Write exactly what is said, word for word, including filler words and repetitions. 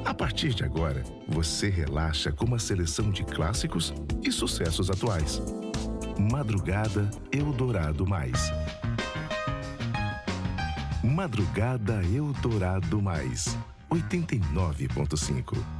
A partir de agora, você relaxa com uma seleção de clássicos e sucessos atuais. Madrugada Eldorado Mais. Madrugada Eldorado Mais, oitenta e nove ponto cinco.